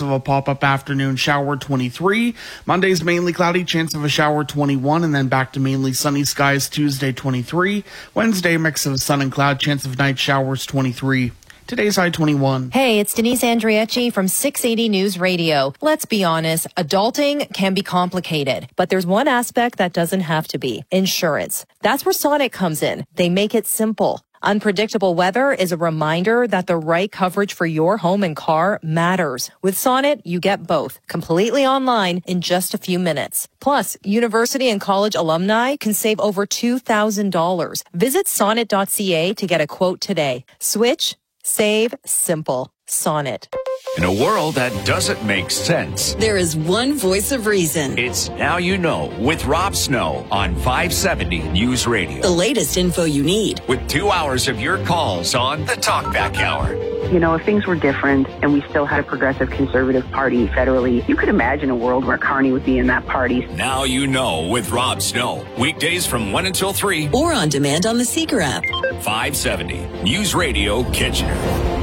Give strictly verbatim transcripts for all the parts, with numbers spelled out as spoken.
of a pop-up afternoon shower, twenty-three. Monday's mainly cloudy, chance of a shower, twenty-one, and then back to mainly sunny skies Tuesday, twenty-three. Wednesday, mix of sun and cloud, chance of night showers, twenty-three. Today's high, twenty-one. Hey, it's Denise Andriecci from six eighty News Radio. Let's be honest, adulting can be complicated, but there's one aspect that doesn't have to be: insurance. That's where Sonnet comes in. They make it simple. Unpredictable weather is a reminder that the right coverage for your home and car matters. With Sonnet, you get both, completely online in just a few minutes. Plus, university and college alumni can save over two thousand dollars. Visit sonnet dot c a to get a quote today. Switch, save, simple. Sonnet. In a world that doesn't make sense, there is one voice of reason. It's Now You Know with Rob Snow on five seventy News Radio. The latest info you need. With two hours of your calls on the Talkback Hour. You know, if things were different and we still had a progressive conservative party federally, you could imagine a world where Carney would be in that party. Now You Know with Rob Snow. Weekdays from one until three. Or on demand on the Seeker app. five seventy News Radio Kitchener.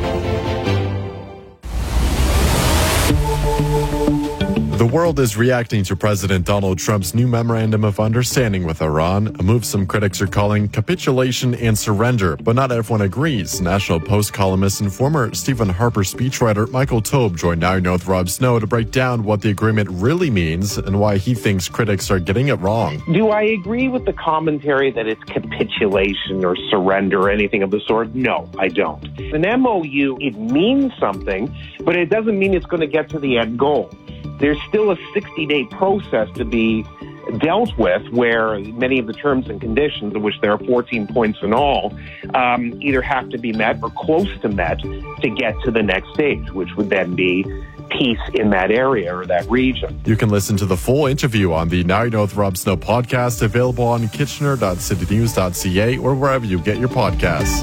The world is reacting to President Donald Trump's new memorandum of understanding with Iran, a move some critics are calling capitulation and surrender, but not everyone agrees. National Post columnist and former Stephen Harper speechwriter Michael Taube joined Now You Know with Rob Snow to break down what the agreement really means and why he thinks critics are getting it wrong. Do I agree with the commentary that it's capitulation or surrender or anything of the sort? No, I don't. An M O U, it means something, but it doesn't mean it's going to get to the end goal. There's still a sixty-day process to be dealt with where many of the terms and conditions, of which there are fourteen points in all, um, either have to be met or close to met to get to the next stage, which would then be peace in that area or that region. You can listen to the full interview on the Now You Know with Rob Snow podcast, available on kitchener dot city news dot c a or wherever you get your podcasts.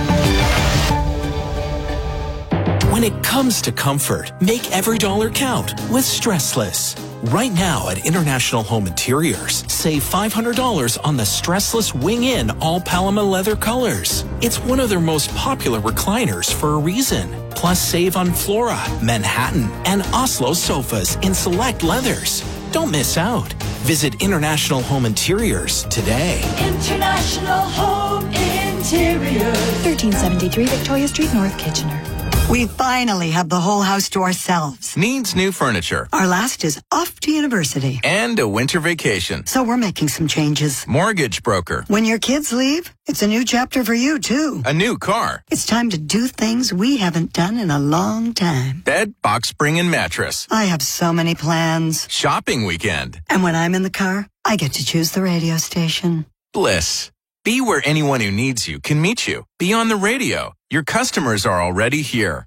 When it comes to comfort, make every dollar count with Stressless. Right now at International Home Interiors, save five hundred dollars on the Stressless Wing-In all Paloma leather colors. It's one of their most popular recliners for a reason. Plus, save on Flora, Manhattan, and Oslo sofas in select leathers. Don't miss out. Visit International Home Interiors today. International Home Interiors. thirteen seventy-three Victoria Street, North Kitchener. We finally have the whole house to ourselves. Needs new furniture. Our last is off to university. And a winter vacation. So we're making some changes. Mortgage broker. When your kids leave, it's a new chapter for you, too. A new car. It's time to do things we haven't done in a long time. Bed, box spring, and mattress. I have so many plans. Shopping weekend. And when I'm in the car, I get to choose the radio station. Bliss. Be where anyone who needs you can meet you. Be on the radio. Your customers are already here.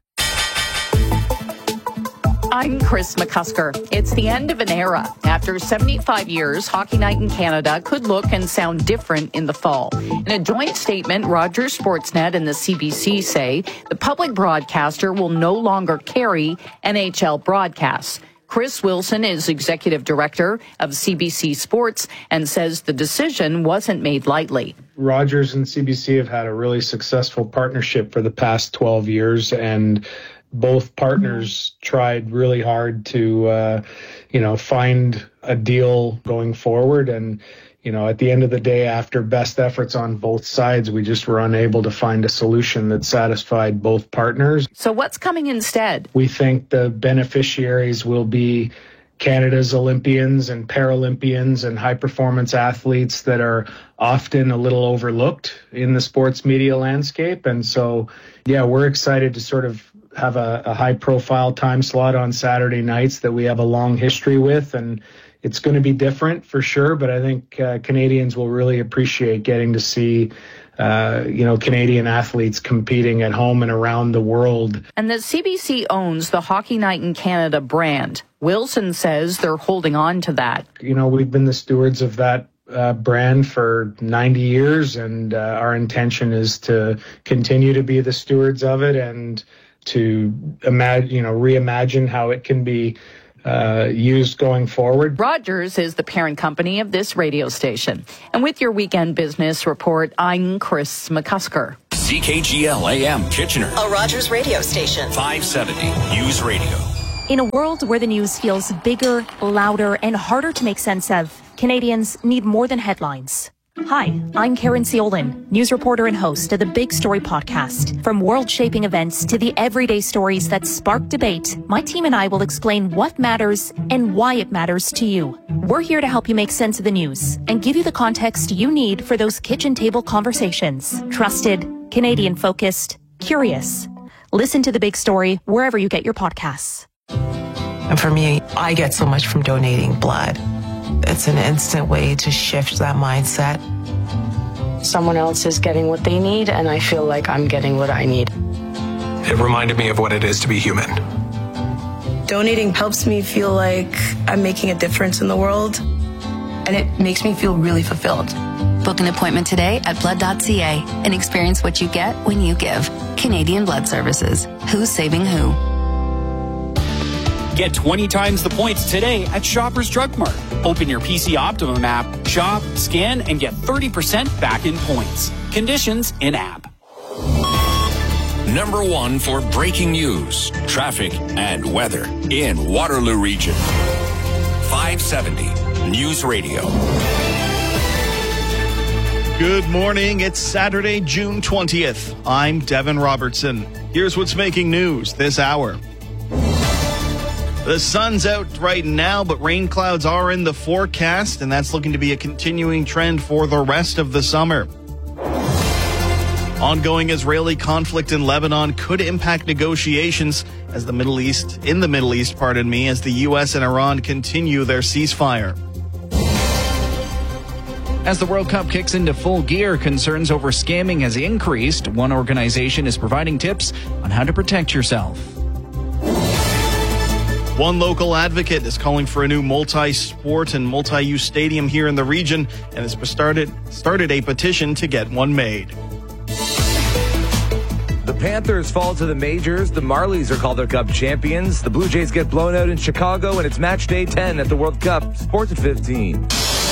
I'm Chris McCusker. It's the end of an era. After seventy-five years, Hockey Night in Canada could look and sound different in the fall. In a joint statement, Rogers Sportsnet and the C B C say the public broadcaster will no longer carry N H L broadcasts. Chris Wilson is executive director of C B C Sports and says the decision wasn't made lightly. Rogers and C B C have had a really successful partnership for the past twelve years, and both partners tried really hard to, uh, you know, find a deal going forward. And, you know, at the end of the day, after best efforts on both sides, we just were unable to find a solution that satisfied both partners. So what's coming instead? We think the beneficiaries will be Canada's Olympians and Paralympians and high-performance athletes that are often a little overlooked in the sports media landscape. And so, yeah, we're excited to sort of have a, a high-profile time slot on Saturday nights that we have a long history with, and it's going to be different for sure, but I think uh, Canadians will really appreciate getting to see Uh, you know, Canadian athletes competing at home and around the world. And the C B C owns the Hockey Night in Canada brand. Wilson says they're holding on to that. You know, we've been the stewards of that uh, brand for ninety years, and uh, our intention is to continue to be the stewards of it and to imagine, you know, reimagine how it can be Uh, used going forward. Rogers is the parent company of this radio station. And with your weekend business report, I'm Chris McCusker. C K G L A M Kitchener. A Rogers radio station. five seventy News Radio. In a world where the news feels bigger, louder, and harder to make sense of, Canadians need more than headlines. Hi, I'm Karen Seolin, news reporter and host of the Big Story podcast. From world-shaping events to the everyday stories that spark debate, my team and I will explain what matters and why it matters to you. We're here to help you make sense of the news and give you the context you need for those kitchen table conversations. Trusted, Canadian-focused, curious. Listen to The Big Story wherever you get your podcasts. And for me, I get so much from donating blood. It's an instant way to shift that mindset. Someone else is getting what they need, and I feel like I'm getting what I need. It reminded me of what it is to be human. Donating helps me feel like I'm making a difference in the world, and it makes me feel really fulfilled. Book an appointment today at blood dot c a and experience what you get when you give. Canadian Blood Services. Who's saving who? Get twenty times the points today at Shoppers Drug Mart. Open your P C Optimum app, shop, scan, and get thirty percent back in points. Conditions in-app. Number one for breaking news, traffic, and weather in Waterloo Region. five seventy News Radio. Good morning. It's Saturday, June twentieth. I'm Devin Robertson. Here's what's making news this hour. The sun's out right now, but rain clouds are in the forecast, and that's looking to be a continuing trend for the rest of the summer. Ongoing Israeli conflict in Lebanon could impact negotiations as the Middle East, in the Middle East, pardon me, as the U S and Iran continue their ceasefire. As the World Cup kicks into full gear, concerns over scamming has increased. One organization is providing tips on how to protect yourself. One local advocate is calling for a new multi-sport and multi-use stadium here in the region and has started, started a petition to get one made. The Panthers fall to the majors. The Marlies are called their Cup champions. The Blue Jays get blown out in Chicago, and it's match day ten at the World Cup. Sports at fifteen.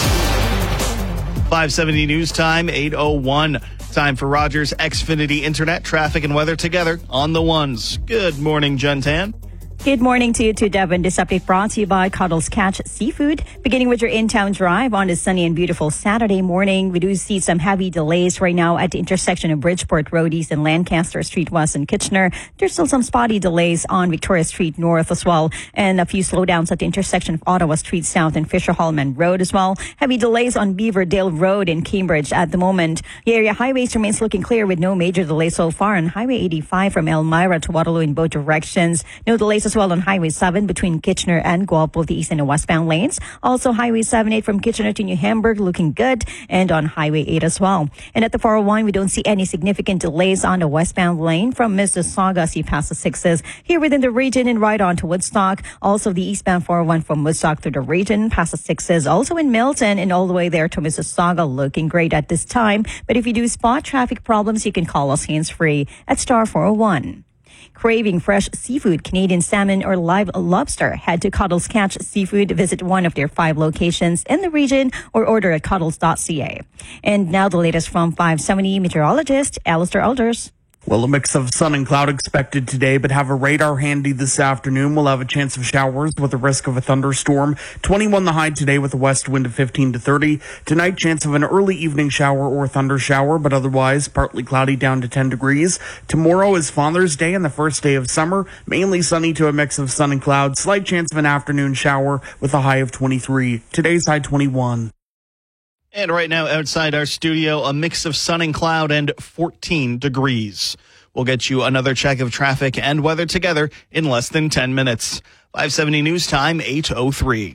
five seventy News Time, eight oh one. Time for Rogers Xfinity Internet, traffic, and weather together on the ones. Good morning, Jen Tan. Good morning to you too, Devin. This update brought to you by Cuddles Catch Seafood. Beginning with your in-town drive on this sunny and beautiful Saturday morning, we do see some heavy delays right now at the intersection of Bridgeport Road East and Lancaster Street West in Kitchener. There's still some spotty delays on Victoria Street North as well, and a few slowdowns at the intersection of Ottawa Street South and Fisher-Hallman Road as well. Heavy delays on Beaverdale Road in Cambridge at the moment. The area highways remains looking clear with no major delays so far on Highway eighty-five from Elmira to Waterloo in both directions. No delays as well on Highway seven between Kitchener and Guelph, both the east and the westbound lanes. Also, Highway seventy-eight from Kitchener to New Hamburg looking good, and on Highway eight as well. And at the four oh one, we don't see any significant delays on the westbound lane from Mississauga as you pass the sixes here within the region and right on to Woodstock. Also, the eastbound four oh one from Woodstock through the region past the sixes. Also in Milton and all the way there to Mississauga looking great at this time. But if you do spot traffic problems, you can call us hands-free at star four oh one. Craving fresh seafood, Canadian salmon, or live lobster? Head to Cuddles Catch Seafood. Visit one of their five locations in the region or order at cuddles dot c a. And now the latest from five seventy meteorologist Alistair Elders. Well, a mix of sun and cloud expected today, but have a radar handy this afternoon. We'll have a chance of showers with a risk of a thunderstorm. twenty-one the high today with a west wind of fifteen to thirty. Tonight, chance of an early evening shower or thunder shower, but otherwise partly cloudy down to ten degrees. Tomorrow is Father's Day and the first day of summer. Mainly sunny to a mix of sun and cloud. Slight chance of an afternoon shower with a high of twenty-three. Today's high twenty-one. And right now outside our studio, a mix of sun and cloud and fourteen degrees. We'll get you another check of traffic and weather together in less than ten minutes. five seventy News Time, eight oh three.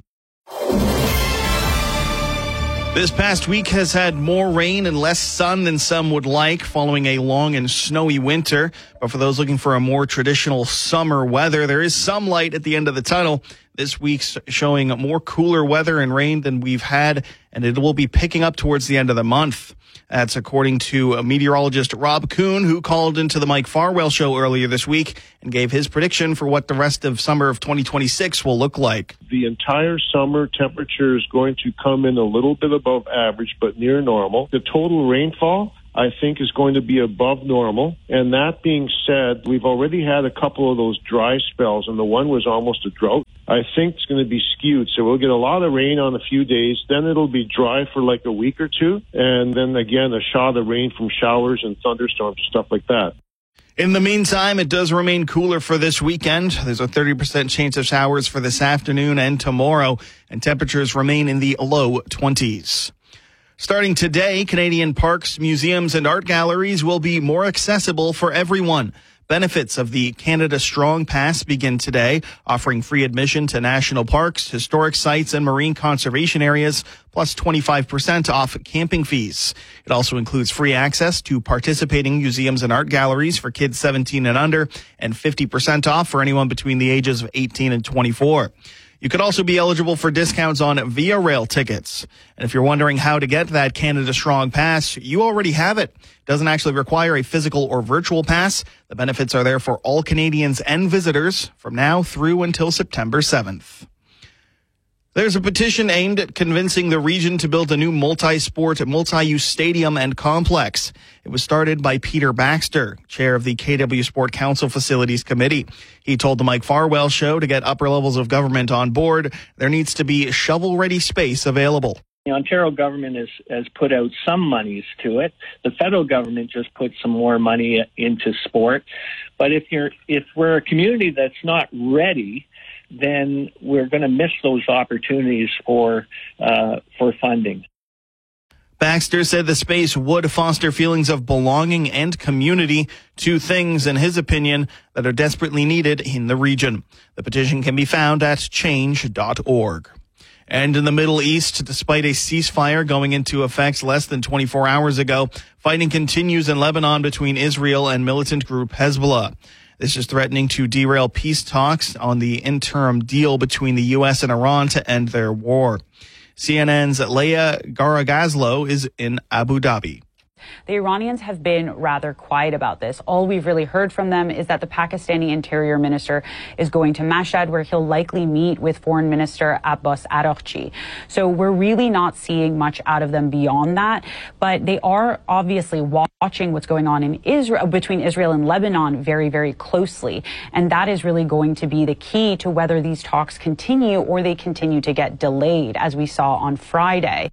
This past week has had more rain and less sun than some would like following a long and snowy winter. But for those looking for a more traditional summer weather, there is some light at the end of the tunnel. This week's showing more cooler weather and rain than we've had, and it will be picking up towards the end of the month. That's according to meteorologist Rob Kuhn, who called into the Mike Farwell show earlier this week and gave his prediction for what the rest of summer of twenty twenty-six will look like. The entire summer temperature is going to come in a little bit above average, but near normal. The total rainfall I think is going to be above normal. And that being said, we've already had a couple of those dry spells, and the one was almost a drought. I think it's going to be skewed. So we'll get a lot of rain on a few days, then it'll be dry for like a week or two, and then again a shot of rain from showers and thunderstorms, stuff like that. In the meantime, it does remain cooler for this weekend. There's a thirty percent chance of showers for this afternoon and tomorrow, and temperatures remain in the low twenties. Starting today, Canadian parks, museums, and art galleries will be more accessible for everyone. Benefits of the Canada Strong Pass begin today, offering free admission to national parks, historic sites, and marine conservation areas, plus twenty-five percent off camping fees. It also includes free access to participating museums and art galleries for kids seventeen and under, and fifty percent off for anyone between the ages of eighteen and twenty-four. You could also be eligible for discounts on Via Rail tickets. And if you're wondering how to get that Canada Strong Pass, you already have it. It doesn't actually require a physical or virtual pass. The benefits are there for all Canadians and visitors from now through until September seventh. There's a petition aimed at convincing the region to build a new multi-sport, multi-use stadium and complex. It was started by Peter Baxter, chair of the K W Sport Council Facilities Committee. He told the Mike Farwell Show to get upper levels of government on board, there needs to be shovel-ready space available. The Ontario government has, has put out some monies to it. The federal government just put some more money into sport. But if you're if we're a community that's not ready, then we're going to miss those opportunities for uh, for funding. Baxter said the space would foster feelings of belonging and community, two things, in his opinion, that are desperately needed in the region. The petition can be found at change dot org. And in the Middle East, despite a ceasefire going into effect less than twenty-four hours ago, fighting continues in Lebanon between Israel and militant group Hezbollah. This is threatening to derail peace talks on the interim deal between the U S and Iran to end their war. C N N's Leah Garagazlo is in Abu Dhabi. The Iranians have been rather quiet about this. All we've really heard from them is that the Pakistani Interior Minister is going to Mashhad, where he'll likely meet with Foreign Minister Abbas Araghchi. So we're really not seeing much out of them beyond that. But they are obviously watching what's going on in Israel, between Israel and Lebanon, very, very closely. And that is really going to be the key to whether these talks continue or they continue to get delayed, as we saw on Friday.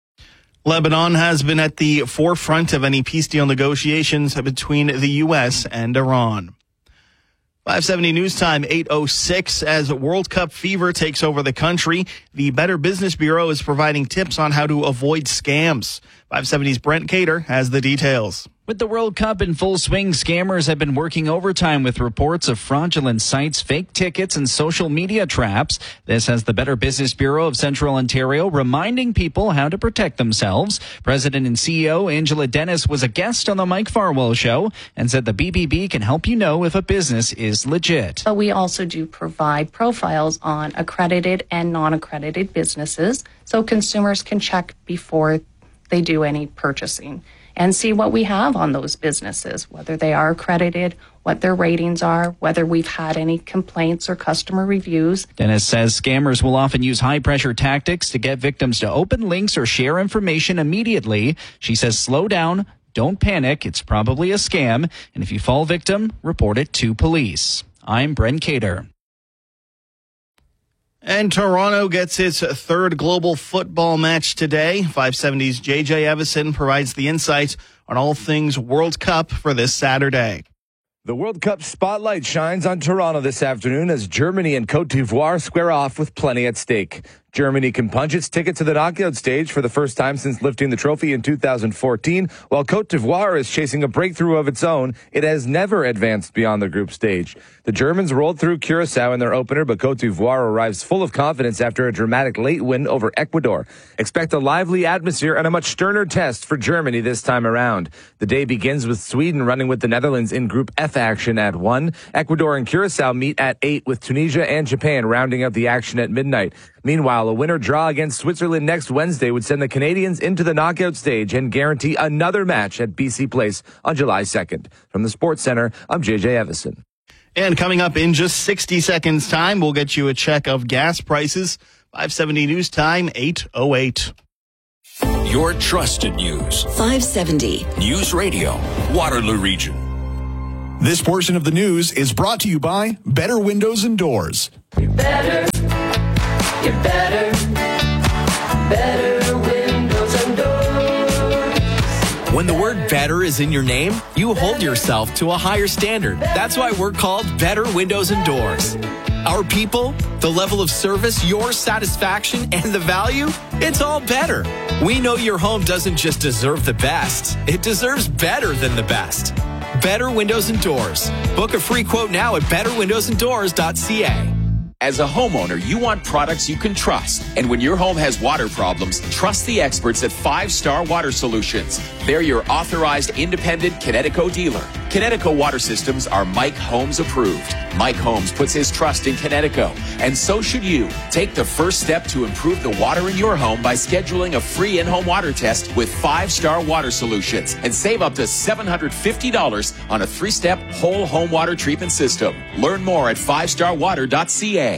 Lebanon has been at the forefront of any peace deal negotiations between the U S and Iran. five seventy News Time, eight oh six. As World Cup fever takes over the country, the Better Business Bureau is providing tips on how to avoid scams. five seventy's Brent Cater has the details. With the World Cup in full swing, scammers have been working overtime with reports of fraudulent sites, fake tickets, and social media traps. This has the Better Business Bureau of Central Ontario reminding people how to protect themselves. President and C E O Angela Dennis was a guest on the Mike Farwell Show and said the B B B can help you know if a business is legit. But we also do provide profiles on accredited and non-accredited businesses so consumers can check before they do any purchasing and see what we have on those businesses, whether they are accredited, what their ratings are, whether we've had any complaints or customer reviews. Dennis says scammers will often use high-pressure tactics to get victims to open links or share information immediately. She says slow down, don't panic, it's probably a scam, and if you fall victim, report it to police. I'm Brent Cater. And Toronto gets its third global football match today. five seventy's J J Evison provides the insights on all things World Cup for this Saturday. The World Cup spotlight shines on Toronto this afternoon as Germany and Cote d'Ivoire square off with plenty at stake. Germany can punch its ticket to the knockout stage for the first time since lifting the trophy in two thousand fourteen, while Cote d'Ivoire is chasing a breakthrough of its own. It has never advanced beyond the group stage. The Germans rolled through Curacao in their opener, but Cote d'Ivoire arrives full of confidence after a dramatic late win over Ecuador. Expect a lively atmosphere and a much sterner test for Germany this time around. The day begins with Sweden running with the Netherlands in Group F action at one. Ecuador and Curacao meet at eight, with Tunisia and Japan rounding out the action at midnight. Meanwhile, a winner draw against Switzerland next Wednesday would send the Canadians into the knockout stage and guarantee another match at B C Place on July second. From the Sports Center, I'm J J Evison. And coming up in just sixty seconds time, we'll get you a check of gas prices. five seventy News Time, eight oh eight. Your trusted news. five seventy. News Radio, Waterloo Region. This portion of the news is brought to you by Better Windows and Doors. You're better. You're better. Better Windows and Doors. When the word better is in your name, you hold yourself to a higher standard. That's why we're called Better Windows and Doors. Our people, the level of service, your satisfaction, and the value, it's all better. We know your home doesn't just deserve the best, it deserves better than the best. Better Windows and Doors. Book a free quote now at better windows and doors dot c a. As a homeowner, you want products you can trust. And when your home has water problems, trust the experts at Five Star Water Solutions. They're your authorized independent Connecticut dealer. Connecticut Water Systems are Mike Holmes approved. Mike Holmes puts his trust in Connecticut, and so should you. Take the first step to improve the water in your home by scheduling a free in-home water test with Five Star Water Solutions and save up to seven hundred fifty dollars on a three-step whole home water treatment system. Learn more at five star water dot c a.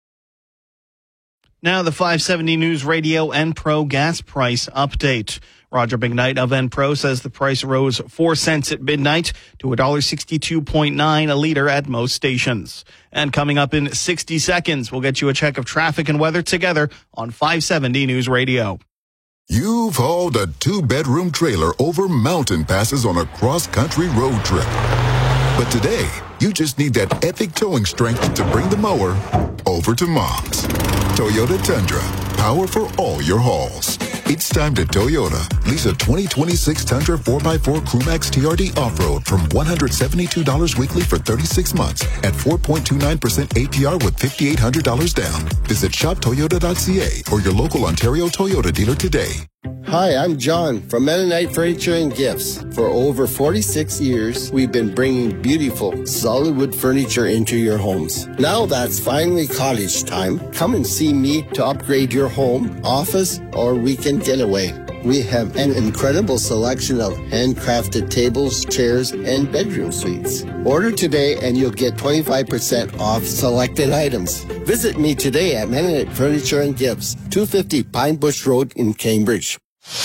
Now the five seventy News Radio Enpro gas price update. Roger McKnight of Enpro says the price rose four cents at midnight to one dollar sixty-two point nine a liter at most stations. And coming up in sixty seconds, we'll get you a check of traffic and weather together on five seventy News Radio. You've hauled a two-bedroom trailer over mountain passes on a cross-country road trip. But today, you just need that epic towing strength to bring the mower over to Mom's. Toyota Tundra, power for all your hauls. It's time to Toyota. Lease a twenty twenty-six Tundra four by four Crewmax T R D Off-Road from one hundred seventy-two dollars weekly for thirty-six months at four point two nine percent A P R with five thousand eight hundred dollars down. Visit shop toyota dot c a or your local Ontario Toyota dealer today. Hi, I'm John from Mennonite Furniture and Gifts. For over forty-six years, we've been bringing beautiful, solid wood furniture into your homes. Now that's finally cottage time. Come and see me to upgrade your home, office, or weekend getaway. We have an incredible selection of handcrafted tables, chairs, and bedroom suites. Order today and you'll get twenty-five percent off selected items. Visit me today at Mennonite Furniture and Gifts, two fifty Pine Bush Road in Cambridge.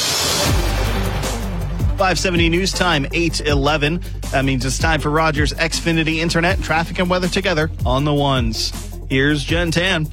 five seventy News Time, eight eleven. That means it's time for Rogers Xfinity Internet, traffic and weather together on the ones. Here's Jen Tan.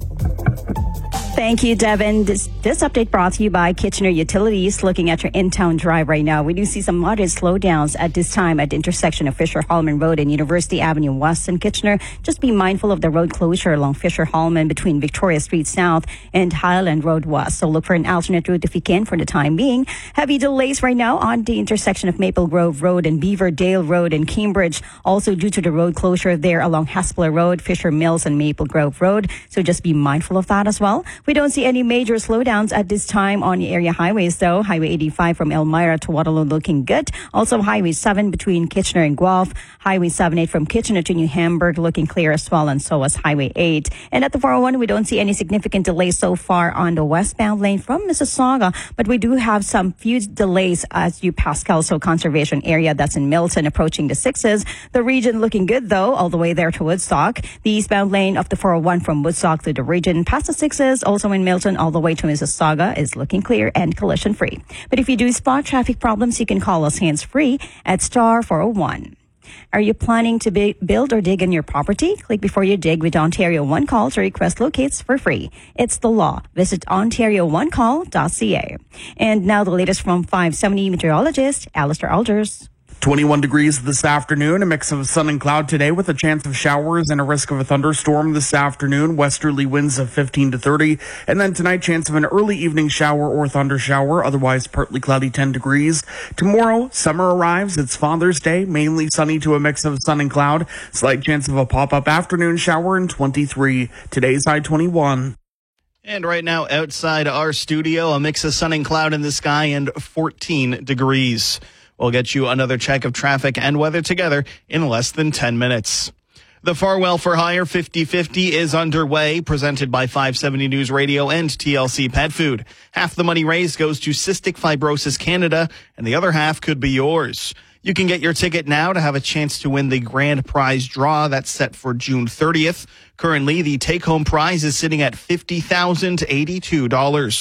Thank you, Devin. This, this update brought to you by Kitchener Utilities. Looking at your in-town drive right now, we do see some moderate slowdowns at this time at the intersection of Fisher-Hallman Road and University Avenue West in Kitchener. Just be mindful of the road closure along Fisher-Hallman between Victoria Street South and Highland Road West. So look for an alternate route if you can for the time being. Heavy delays right now on the intersection of Maple Grove Road and Beaverdale Road in Cambridge. Also due to the road closure there along Hespeler Road, Fisher Mills and Maple Grove Road. So just be mindful of that as well. We don't see any major slowdowns at this time on the area highways, though. Highway eighty-five from Elmira to Waterloo looking good. Also, Highway seven between Kitchener and Guelph. Highway seven eight from Kitchener to New Hamburg looking clear as well, and so is Highway eight. And at the four oh one, we don't see any significant delays so far on the westbound lane from Mississauga, but we do have some few delays as you pass Kelso Conservation Area. That's in Milton, approaching the sixes. The region looking good, though, all the way there to Woodstock. The eastbound lane of the four oh one from Woodstock to the region past the sixes, also in Milton, all the way to Mississauga is looking clear and collision free. But if you do spot traffic problems, you can call us hands free at star four oh one. Are you planning to be, build or dig in your property? Click before you dig with Ontario One Call to request locates for free. It's the law. Visit ontario one call dot c a. And now the latest from five seventy meteorologist Alistair Alders. twenty-one degrees this afternoon, a mix of sun and cloud today with a chance of showers and a risk of a thunderstorm this afternoon, westerly winds of fifteen to thirty, and then tonight chance of an early evening shower or thunder shower, otherwise partly cloudy ten degrees. Tomorrow, summer arrives, it's Father's Day, mainly sunny to a mix of sun and cloud, slight chance of a pop-up afternoon shower and twenty-three. Today's high twenty-one. And right now outside our studio, a mix of sun and cloud in the sky and fourteen degrees. We'll get you another check of traffic and weather together in less than ten minutes. The Farwell for Hire fifty fifty is underway, presented by five seventy News Radio and T L C Pet Food. Half the money raised goes to Cystic Fibrosis Canada, and the other half could be yours. You can get your ticket now to have a chance to win the grand prize draw that's set for June thirtieth. Currently, the take-home prize is sitting at fifty thousand eighty-two dollars.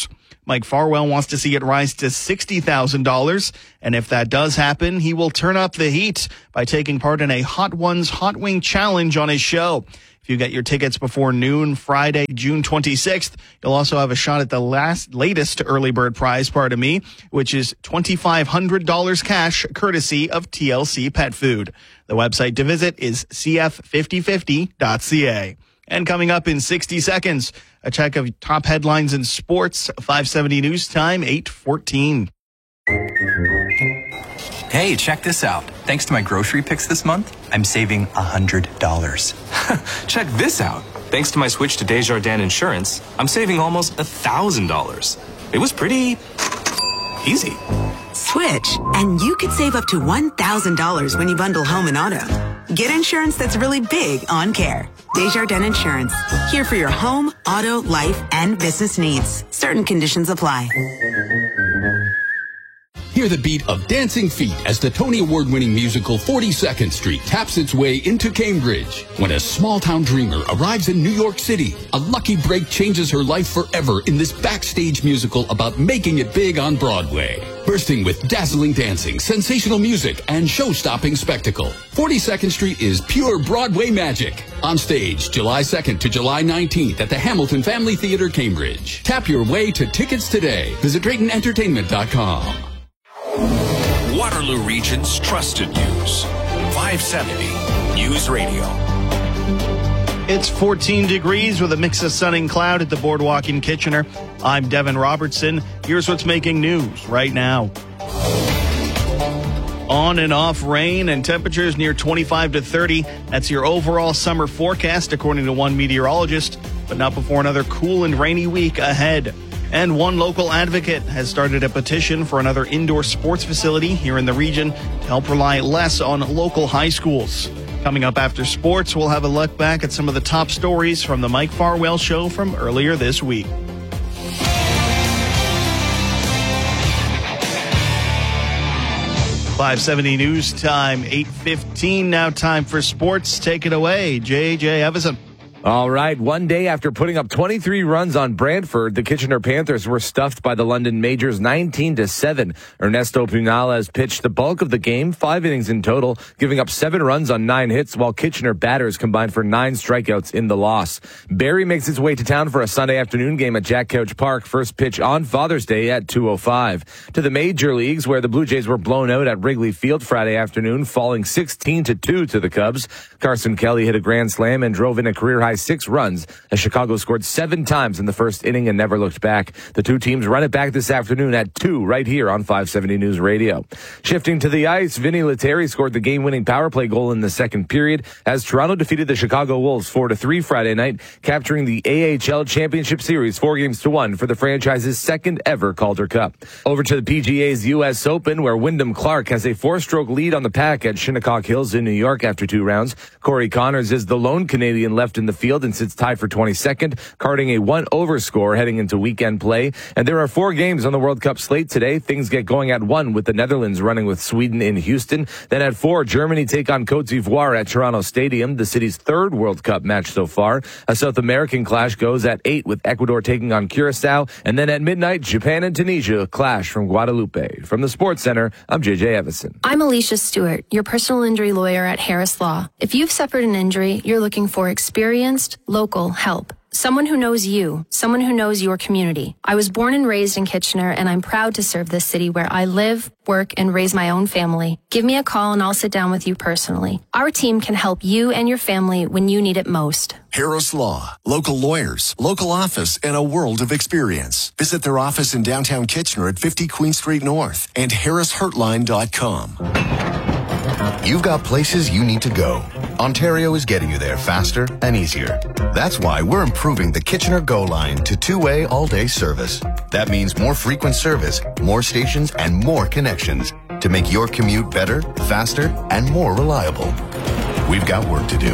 Mike Farwell wants to see it rise to sixty thousand dollars. And if that does happen, he will turn up the heat by taking part in a Hot Ones Hot Wing Challenge on his show. If you get your tickets before noon Friday, June twenty-sixth, you'll also have a shot at the last latest early bird prize, pardon me, which is twenty-five hundred dollars cash, courtesy of T L C Pet Food. The website to visit is c f fifty fifty dot c a. And coming up in sixty seconds, a check of top headlines in sports, five seventy News Time, eight fourteen. Hey, check this out. Thanks to my grocery picks this month, I'm saving one hundred dollars. Check this out. Thanks to my switch to Desjardins Insurance, I'm saving almost one thousand dollars. It was pretty easy. Switch, and you could save up to one thousand dollars when you bundle home and auto. Get insurance that's really big on care. Desjardins Insurance. Here for your home, auto, life, and business needs. Certain conditions apply. Hear the beat of dancing feet as the Tony Award-winning musical forty-second Street taps its way into Cambridge. When a small-town dreamer arrives in New York City, a lucky break changes her life forever in this backstage musical about making it big on Broadway. Bursting with dazzling dancing, sensational music, and show-stopping spectacle, forty-second Street is pure Broadway magic. On stage, July second to July nineteenth at the Hamilton Family Theatre, Cambridge. Tap your way to tickets today. Visit Drayton Entertainment dot com. Waterloo Region's trusted news. five seventy News Radio. It's fourteen degrees with a mix of sun and cloud at the Boardwalk in Kitchener. I'm Devin Robertson. Here's what's making news right now. On and off rain and temperatures near twenty-five to thirty. That's your overall summer forecast, according to one meteorologist, but not before another cool and rainy week ahead. And one local advocate has started a petition for another indoor sports facility here in the region to help rely less on local high schools. Coming up after sports, we'll have a look back at some of the top stories from the Mike Farwell Show from earlier this week. five seventy News Time, eight fifteen. Now time for sports. Take it away, J J Evison. All right. One day after putting up twenty-three runs on Brantford, the Kitchener Panthers were stuffed by the London Majors nineteen to seven. Ernesto Punales pitched the bulk of the game, five innings in total, giving up seven runs on nine hits, while Kitchener batters combined for nine strikeouts in the loss. Barrie makes its way to town for a Sunday afternoon game at Jack Couch Park. First pitch on Father's Day at two oh five. To the Major Leagues, where the Blue Jays were blown out at Wrigley Field Friday afternoon, falling sixteen to two to the Cubs. Carson Kelly hit a grand slam and drove in a career-high six runs as Chicago scored seven times in the first inning and never looked back. The two teams run it back this afternoon at two right here on five seventy News Radio. Shifting to the ice, Vinny Lettieri scored the game-winning power play goal in the second period as Toronto defeated the Chicago Wolves four to three Friday night, capturing the A H L Championship Series four games to one for the franchise's second ever Calder Cup. Over to the P G A's U S Open, where Wyndham Clark has a four-stroke lead on the pack at Shinnecock Hills in New York after two rounds. Corey Connors is the lone Canadian left in the field and sits tied for twenty-second, carding a one-over score heading into weekend play. And there are four games on the World Cup slate today. Things get going at one with the Netherlands running with Sweden in Houston. Then at four, Germany take on Cote d'Ivoire at Toronto Stadium, the city's third World Cup match so far. A South American clash goes at eight with Ecuador taking on Curacao. And then at midnight, Japan and Tunisia clash from Guadalupe. From the Sports Center, I'm J J Evison. I'm Alicia Stewart, your personal injury lawyer at Harris Law. If you've suffered an injury, you're looking for experienced, local help. Someone who knows you, someone who knows your community. I was born and raised in Kitchener, and I'm proud to serve this city where I live, work, and raise my own family. Give me a call and I'll sit down with you personally. Our team can help you and your family when you need it most. Harris Law. Local lawyers, local office, and a world of experience. Visit their office in downtown Kitchener at fifty Queen Street North and harris hurtline dot com. You've got places you need to go. Ontario is getting you there faster and easier. That's why we're improving the Kitchener Go line to two-way all-day service. That means more frequent service, more stations, and more connections to make your commute better, faster, and more reliable. We've got work to do.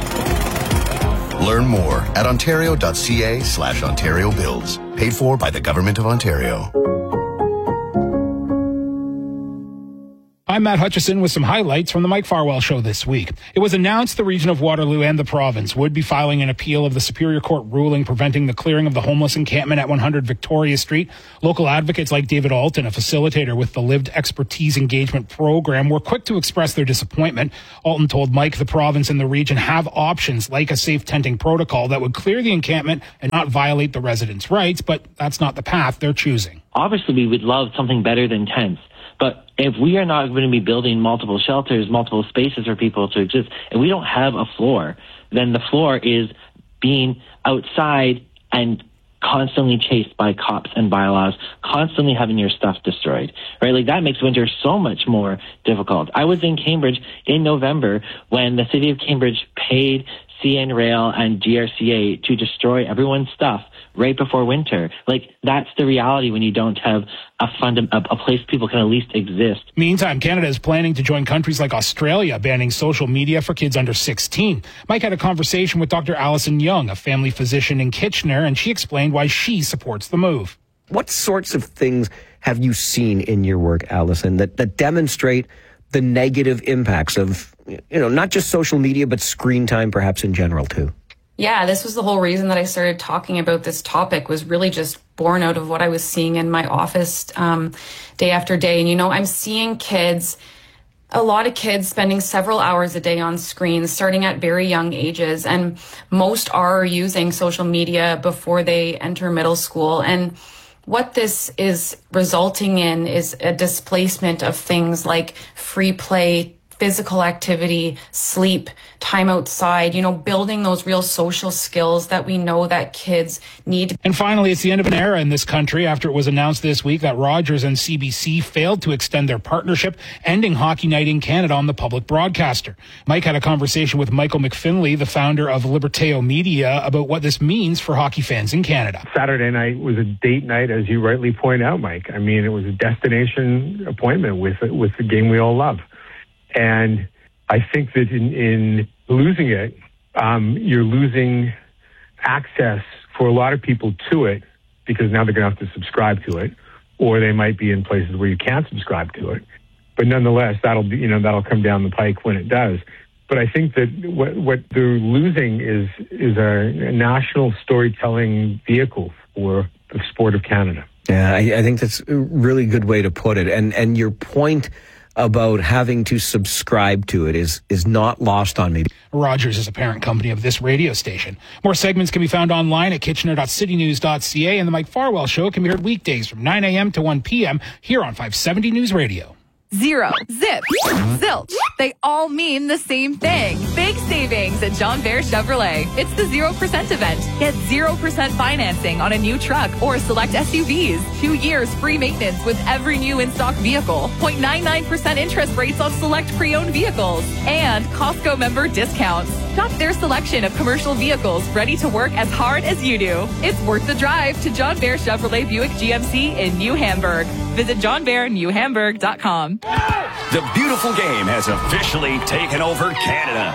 Learn more at ontario.ca slash Ontario Builds. Paid for by the Government of Ontario. I'm Matt Hutchison with some highlights from the Mike Farwell Show this week. It was announced the region of Waterloo and the province would be filing an appeal of the Superior Court ruling preventing the clearing of the homeless encampment at one hundred Victoria Street. Local advocates like David Alton, a facilitator with the Lived Expertise Engagement Program, were quick to express their disappointment. Alton told Mike the province and the region have options like a safe tenting protocol that would clear the encampment and not violate the residents' rights, but that's not the path they're choosing. Obviously, we would love something better than tents. But if we are not going to be building multiple shelters, multiple spaces for people to exist, and we don't have a floor, then the floor is being outside and constantly chased by cops and bylaws, constantly having your stuff destroyed, right? Like that makes winter so much more difficult. I was in Cambridge in November when the city of Cambridge paid C N Rail and G R C A to destroy everyone's stuff right before winter. Like, that's the reality when you don't have a fund, a, a place people can at least exist. Meantime, Canada is planning to join countries like Australia banning social media for kids under sixteen. Mike had a conversation with Doctor Alison Young, a family physician in Kitchener, and she explained why she supports the move. What sorts of things have you seen in your work, Alison, that, that demonstrate the negative impacts of, you know, not just social media, but screen time perhaps in general too? Yeah, this was the whole reason that I started talking about this topic, was really just born out of what I was seeing in my office um, day after day. And, you know, I'm seeing kids, a lot of kids spending several hours a day on screens, starting at very young ages. And most are using social media before they enter middle school. And what this is resulting in is a displacement of things like free play, physical activity, sleep, time outside, you know, building those real social skills that we know that kids need. And finally, it's the end of an era in this country after it was announced this week that Rogers and C B C failed to extend their partnership, ending Hockey Night in Canada on the public broadcaster. Mike had a conversation with Michael McFinley, the founder of Liberteo Media, about what this means for hockey fans in Canada. Saturday night was a date night, as you rightly point out, Mike. I mean, it was a destination appointment with, with the game we all love. And I think that in, in losing it, um, you're losing access for a lot of people to it, because now they're going to have to subscribe to it, or they might be in places where you can't subscribe to it. But nonetheless, that'll be, you know, that'll come down the pike when it does. But I think that what, what they're losing is is a, a national storytelling vehicle for the sport of Canada. Yeah, I, I think that's a really good way to put it. And and your point about having to subscribe to it is is not lost on me. Rogers is a parent company of this radio station. More segments can be found online at kitchener dot city news dot c a, and the Mike Farwell Show can be heard weekdays from nine a.m. to one p.m. here on five seventy News Radio. Zero, zip, zilch. They all mean the same thing. Big savings at John Bear Chevrolet. It's the zero percent event. Get zero percent financing on a new truck or select S U Vs. Two years free maintenance with every new in-stock vehicle. zero point nine nine percent interest rates on select pre-owned vehicles. And Costco member discounts. Shop their selection of commercial vehicles ready to work as hard as you do. It's worth the drive to John Bear Chevrolet Buick G M C in New Hamburg. Visit john bear new hamburg dot com. The beautiful game has officially taken over Canada.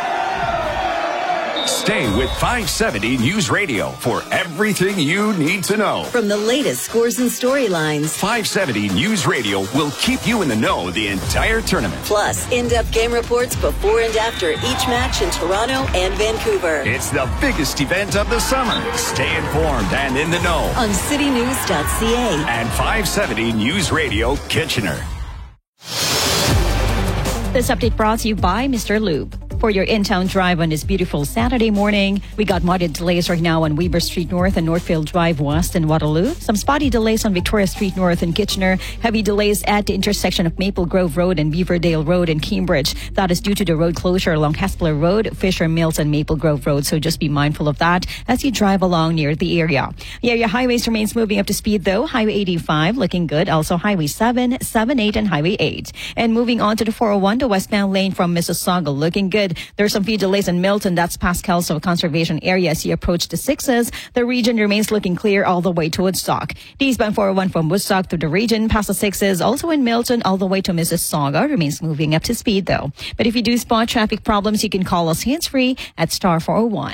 Stay with five seventy News Radio for everything you need to know. From the latest scores and storylines, five seventy News Radio will keep you in the know the entire tournament. Plus, in-depth game reports before and after each match in Toronto and Vancouver. It's the biggest event of the summer. Stay informed and in the know on city news dot c a and five seventy News Radio Kitchener. This update brought to you by Mister Lube. For your in-town drive on this beautiful Saturday morning, we got moderate delays right now on Weber Street North and Northfield Drive West in Waterloo. Some spotty delays on Victoria Street North in Kitchener. Heavy delays at the intersection of Maple Grove Road and Beaverdale Road in Cambridge. That is due to the road closure along Hespeler Road, Fisher Mills, and Maple Grove Road. So just be mindful of that as you drive along near the area. Yeah, your highways remains moving up to speed though. Highway eighty-five looking good. Also Highway seven, seven, eight, and Highway eight. And moving on to the four oh one, the westbound lane from Mississauga looking good. There's some few delays in Milton. That's past Kelso Conservation Area. As you approach the sixes, the region remains looking clear all the way to Woodstock. The eastbound four oh one from Woodstock to the region past the sixes, also in Milton all the way to Mississauga, remains moving up to speed though. But if you do spot traffic problems, you can call us hands-free at star four oh one.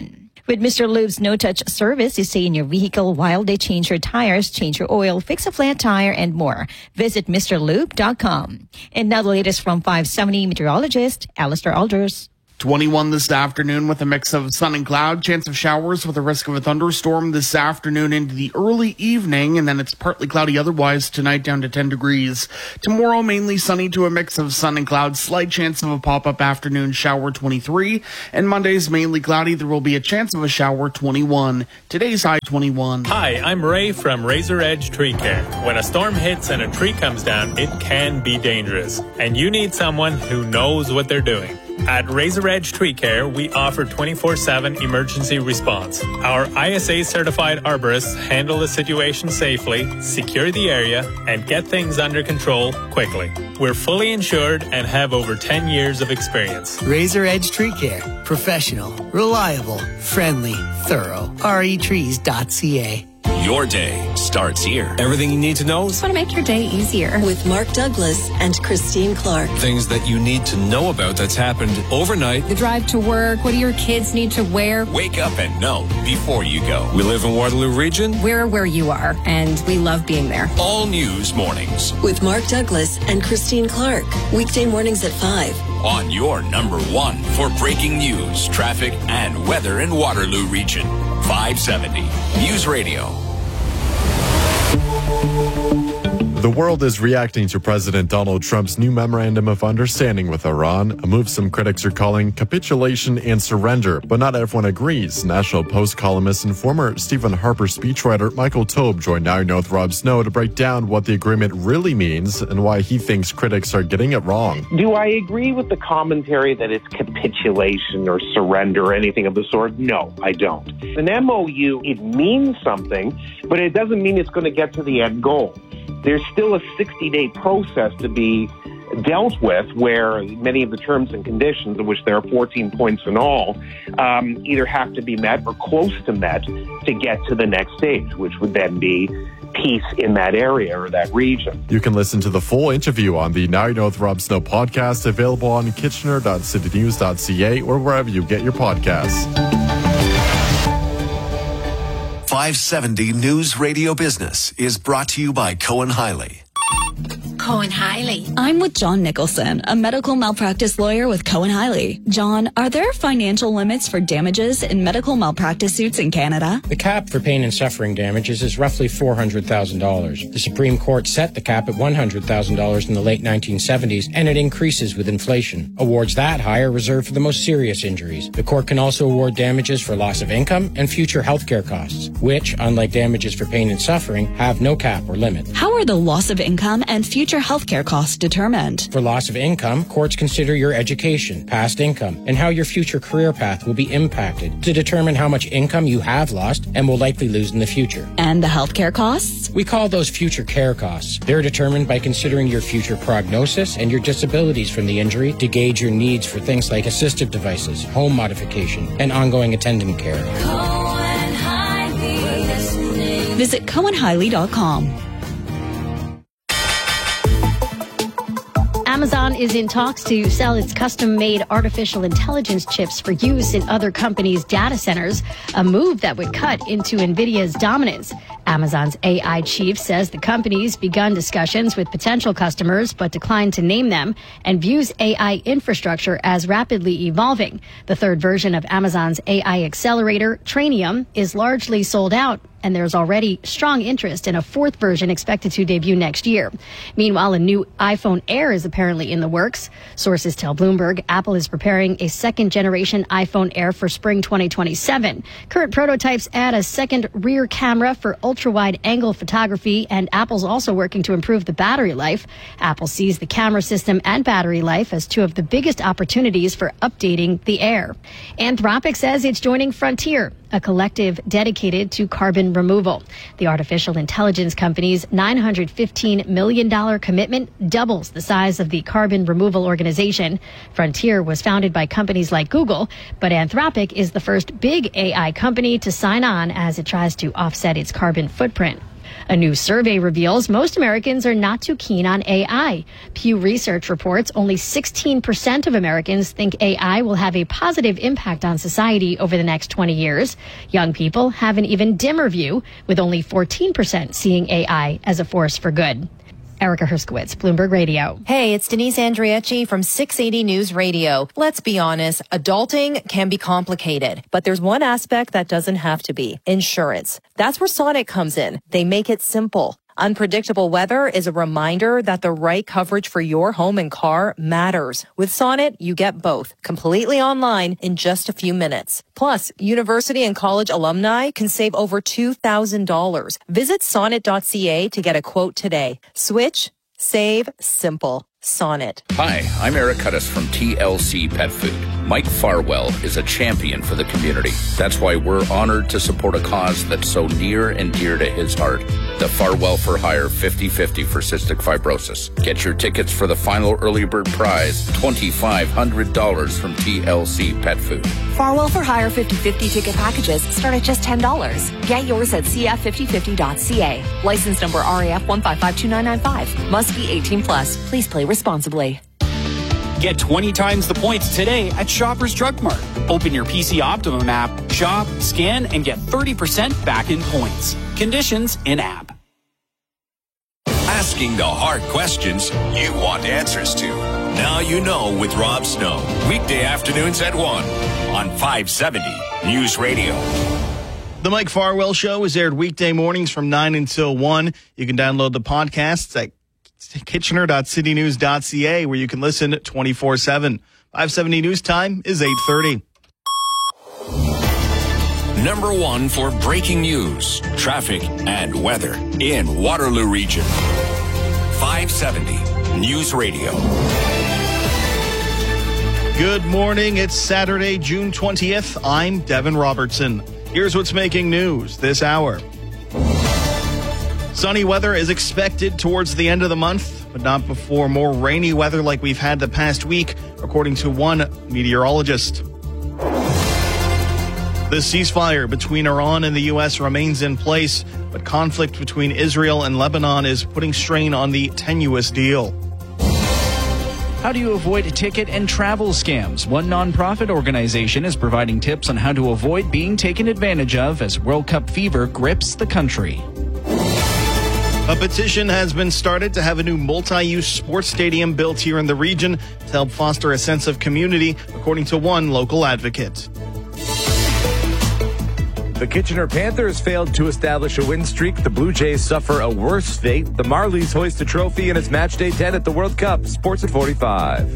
With Mister Lube's no-touch service, you stay in your vehicle while they change your tires, change your oil, fix a flat tire, and more. Visit Mr Lube dot com. And now the latest from five seventy meteorologist Alistair Alders. twenty-one this afternoon with a mix of sun and cloud. Chance of showers with a risk of a thunderstorm this afternoon into the early evening, and then it's partly cloudy otherwise tonight down to ten degrees. Tomorrow, mainly sunny to a mix of sun and cloud. Slight chance of a pop-up afternoon shower, twenty-three. And Monday's mainly cloudy. There will be a chance of a shower, twenty-one. Today's high, twenty-one. Hi, I'm Ray from Razor Edge Tree Care. When a storm hits and a tree comes down, it can be dangerous. And you need someone who knows what they're doing. At Razor Edge Tree Care, we offer twenty-four seven emergency response. Our I S A-certified arborists handle the situation safely, secure the area, and get things under control quickly. We're fully insured and have over ten years of experience. Razor Edge Tree Care. Professional, reliable, friendly, thorough. R E trees dot C A. Your day starts here. Everything you need to know. Just want to make your day easier. With Mark Douglas and Christine Clark. Things that you need to know about that's happened overnight. The drive to work. What do your kids need to wear? Wake up and know before you go. We live in Waterloo Region. We're where you are, and we love being there. All News Mornings. With Mark Douglas and Christine Clark. Weekday mornings at five. On your number one for breaking news, traffic, and weather in Waterloo Region. five seventy News Radio. The world is reacting to President Donald Trump's new memorandum of understanding with Iran, a move some critics are calling capitulation and surrender, but not everyone agrees. National Post columnist and former Stephen Harper speechwriter Michael Taube joined Now You Know with Rob Snow to break down what the agreement really means and why he thinks critics are getting it wrong. Do I agree with the commentary that it's capitulation or surrender or anything of the sort? No, I don't. An M O U, it means something, but it doesn't mean it's going to get to the end goal. There's still a sixty-day process to be dealt with where many of the terms and conditions, of which there are fourteen points in all, um, either have to be met or close to met to get to the next stage, which would then be peace in that area or that region. You can listen to the full interview on the Now You Know with Rob Snow podcast, available on kitchener dot city news dot c a or wherever you get your podcasts. five seventy News Radio Business is brought to you by Cohen Hiley. Cohen Hiley. I'm with John Nicholson, a medical malpractice lawyer with Cohen Hiley. John, are there financial limits for damages in medical malpractice suits in Canada? The cap for pain and suffering damages is roughly four hundred thousand dollars. The Supreme Court set the cap at one hundred thousand dollars in the late nineteen seventies, and it increases with inflation. Awards that high are reserved for the most serious injuries. The court can also award damages for loss of income and future health care costs, which, unlike damages for pain and suffering, have no cap or limit. How are the loss of income and future healthcare costs determined? For loss of income, courts consider your education, past income, and how your future career path will be impacted to determine how much income you have lost and will likely lose in the future. And the healthcare costs? We call those future care costs. They're determined by considering your future prognosis and your disabilities from the injury to gauge your needs for things like assistive devices, home modification, and ongoing attendant care. Cohen Hiley. Visit Cohen Hiley dot com. Amazon is in talks to sell its custom-made artificial intelligence chips for use in other companies' data centers, a move that would cut into NVIDIA's dominance. Amazon's A I chief says the company's begun discussions with potential customers but declined to name them and views A I infrastructure as rapidly evolving. The third version of Amazon's A I accelerator, Trainium, is largely sold out, and there's already strong interest in a fourth version expected to debut next year. Meanwhile, a new iPhone Air is apparently in the works. Sources tell Bloomberg Apple is preparing a second-generation iPhone Air for spring twenty twenty-seven. Current prototypes add a second rear camera for ultra-wide-angle photography, and Apple's also working to improve the battery life. Apple sees the camera system and battery life as two of the biggest opportunities for updating the Air. Anthropic says it's joining Frontier, a collective dedicated to carbon removal. The artificial intelligence company's nine hundred fifteen million dollars commitment doubles the size of the carbon removal organization. Frontier was founded by companies like Google, but Anthropic is the first big A I company to sign on as it tries to offset its carbon footprint. A new survey reveals most Americans are not too keen on A I. Pew Research reports only sixteen percent of Americans think A I will have a positive impact on society over the next twenty years. Young people have an even dimmer view, with only fourteen percent seeing A I as a force for good. Erica Herskowitz, Bloomberg Radio. Hey, it's Denise Andriacci from six eighty News Radio. Let's be honest, adulting can be complicated, but there's one aspect that doesn't have to be: insurance. That's where Sonnet comes in. They make it simple. Unpredictable weather is a reminder that the right coverage for your home and car matters. With Sonnet, you get both, completely online in just a few minutes. Plus, university and college alumni can save over two thousand dollars. Visit sonnet dot c a to get a quote today. Switch, save, simple. Sonnet. Hi, I'm Eric Cuttis from T L C Pet Food. Mike Farwell is a champion for the community. That's why we're honored to support a cause that's so near and dear to his heart. The Farwell for Hire fifty fifty for cystic fibrosis. Get your tickets for the final early bird prize, twenty-five hundred dollars from T L C Pet Food. Farwell for Hire fifty fifty ticket packages start at just ten dollars. Get yours at c f fifty fifty dot c a. License number R A F one five five two nine nine five. Must be eighteen plus. Please play responsibly. Get twenty times the points today at Shoppers Drug Mart. Open your P C Optimum app, shop, scan, and get thirty percent back in points. Conditions in-app. Asking the hard questions you want answers to. Now you know with Rob Snow. Weekday afternoons at one on five seventy News Radio. The Mike Farwell Show is aired weekday mornings from nine until one. You can download the podcasts at kitchener dot city news dot c a, where you can listen twenty-four seven. five seventy News Time is eight thirty. Number one for breaking news, traffic, and weather in Waterloo Region. five seventy News Radio. Good morning. It's Saturday, June twentieth. I'm Devin Robertson. Here's what's making news this hour. Sunny weather is expected towards the end of the month, but not before more rainy weather like we've had the past week, according to one meteorologist. The ceasefire between Iran and the U S remains in place, but conflict between Israel and Lebanon is putting strain on the tenuous deal. How do you avoid ticket and travel scams? One nonprofit organization is providing tips on how to avoid being taken advantage of as World Cup fever grips the country. A petition has been started to have a new multi-use sports stadium built here in the region to help foster a sense of community, according to one local advocate. The Kitchener Panthers failed to establish a win streak. The Blue Jays suffer a worse fate. The Marlies hoist a trophy in its match day ten at the World Cup. Sports at forty-five.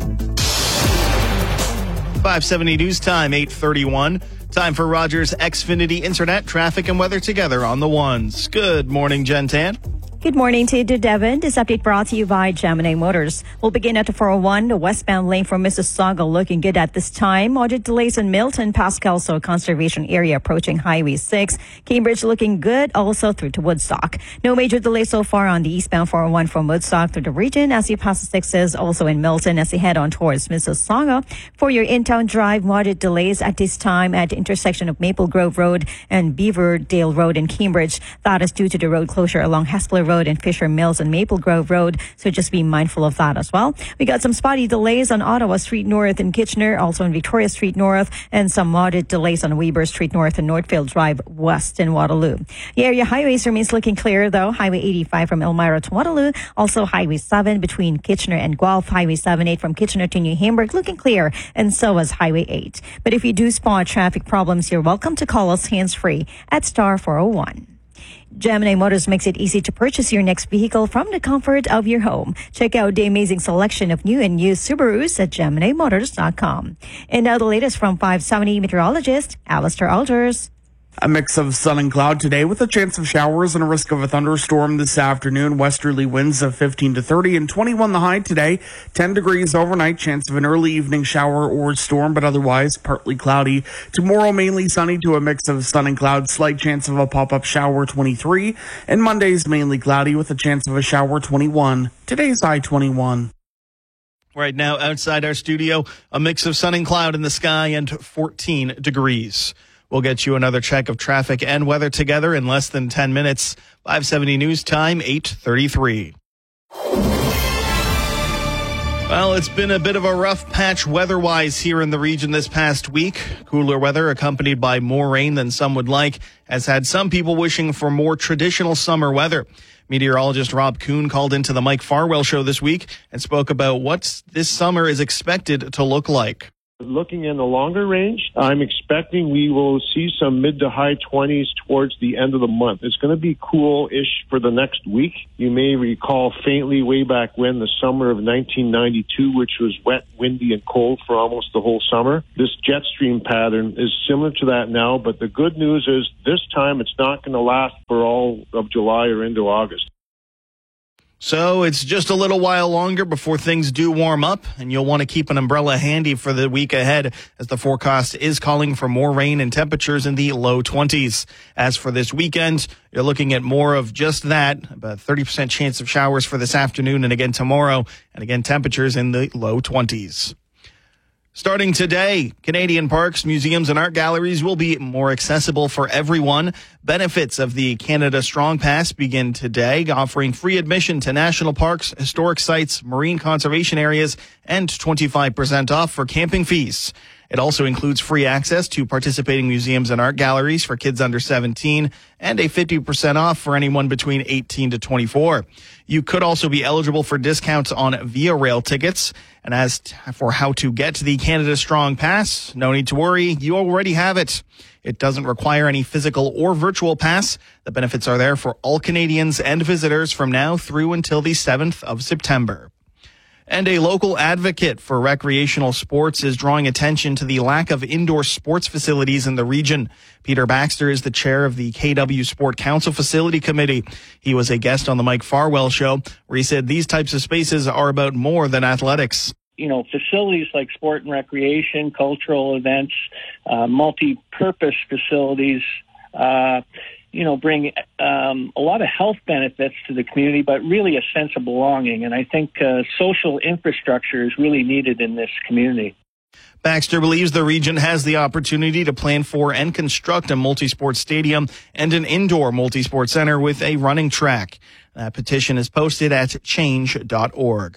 five seventy News Time, eight thirty-one. Time for Rogers Xfinity Internet, traffic and weather together on the ones. Good morning, Jen Tan. Good morning to you, Devin. This update brought to you by Gemini Motors. We'll begin at the four oh one, the westbound lane from Mississauga looking good at this time. Moderate delays in Milton, Pascal, so conservation area approaching Highway six. Cambridge looking good also through to Woodstock. No major delays so far on the eastbound four oh one from Woodstock through the region as you pass the sixes, also in Milton as you head on towards Mississauga. For your in-town drive, moderate delays at this time at the intersection of Maple Grove Road and Beaverdale Road in Cambridge. That is due to the road closure along Hespeler Road and Fisher Mills and Maple Grove Road, so just be mindful of that as well. We got some spotty delays on Ottawa Street North in Kitchener, also in Victoria Street North, and some moderate delays on Weber Street North and Northfield Drive West in Waterloo. The area highways remains looking clear though. Highway eighty-five from Elmira to Waterloo, also Highway seven between Kitchener and Guelph, Highway seventy-eight from Kitchener to New Hamburg looking clear, and so is Highway eight. But if you do spot traffic problems, you're welcome to call us hands-free at star four oh one. Gemini Motors makes it easy to purchase your next vehicle from the comfort of your home. Check out the amazing selection of new and used Subarus at gemini motors dot com. And now the latest from five seventy meteorologist Alistair Alders. A mix of sun and cloud today with a chance of showers and a risk of a thunderstorm this afternoon. Westerly winds of fifteen to thirty and twenty-one the high today. ten degrees overnight, chance of an early evening shower or storm, but otherwise partly cloudy. Tomorrow mainly sunny to a mix of sun and cloud, slight chance of a pop-up shower twenty-three. And Monday's mainly cloudy with a chance of a shower twenty-one. Today's high twenty-one. Right now outside our studio, a mix of sun and cloud in the sky and fourteen degrees. We'll get you another check of traffic and weather together in less than ten minutes. five seventy News Time, eight thirty-three. Well, it's been a bit of a rough patch weather-wise here in the region this past week. Cooler weather, accompanied by more rain than some would like, has had some people wishing for more traditional summer weather. Meteorologist Rob Kuhn called into the Mike Farwell Show this week and spoke about what this summer is expected to look like. Looking in the longer range, I'm expecting we will see some mid to high twenties towards the end of the month. It's going to be cool-ish for the next week. You may recall faintly way back when, the summer of nineteen ninety-two, which was wet, windy, and cold for almost the whole summer. This jet stream pattern is similar to that now, but the good news is this time it's not going to last for all of July or into August. So it's just a little while longer before things do warm up, and you'll want to keep an umbrella handy for the week ahead, as the forecast is calling for more rain and temperatures in the low twenties. As for this weekend, you're looking at more of just that, about thirty percent chance of showers for this afternoon and again tomorrow, and again temperatures in the low twenties. Starting today, Canadian parks, museums, and art galleries will be more accessible for everyone. Benefits of the Canada Strong Pass begin today, offering free admission to national parks, historic sites, marine conservation areas, and twenty-five percent off for camping fees. It also includes free access to participating museums and art galleries for kids under seventeen and a fifty percent off for anyone between eighteen to twenty-four. You could also be eligible for discounts on Via Rail tickets. And as t- for how to get the Canada Strong Pass, no need to worry, you already have it. It doesn't require any physical or virtual pass. The benefits are there for all Canadians and visitors from now through until the seventh of September. And a local advocate for recreational sports is drawing attention to the lack of indoor sports facilities in the region. Peter Baxter is the chair of the K W Sport Council Facility Committee. He was a guest on the Mike Farwell Show, where he said these types of spaces are about more than athletics. You know, facilities like sport and recreation, cultural events, uh, multi-purpose facilities, uh, you know, bring um, a lot of health benefits to the community, but really a sense of belonging. And I think uh, social infrastructure is really needed in this community. Baxter believes the region has the opportunity to plan for and construct a multi-sport stadium and an indoor multi-sport center with a running track. That petition is posted at change dot org.